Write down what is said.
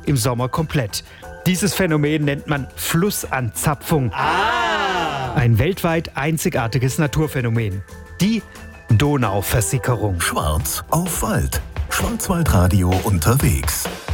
im Sommer komplett. Dieses Phänomen nennt man Flussanzapfung. Ein weltweit einzigartiges Naturphänomen. Die Donauversickerung. Schwarz auf Wald. Schwarzwaldradio unterwegs.